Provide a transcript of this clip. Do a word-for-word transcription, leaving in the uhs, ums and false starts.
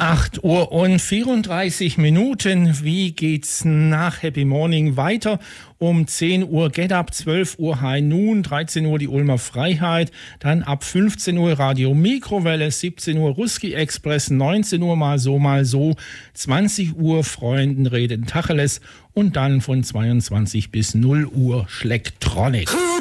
acht Uhr und vierunddreißig Minuten. Wie geht's nach Happy Morning weiter? Um zehn Uhr Get Up, zwölf Uhr High Noon, dreizehn Uhr die Ulmer Freiheit, dann ab fünfzehn Uhr Radio Mikrowelle, siebzehn Uhr Ruski Express, neunzehn Uhr mal so, mal so, zwanzig Uhr Freunden reden Tacheles und dann von zweiundzwanzig bis null Uhr Schlektronic.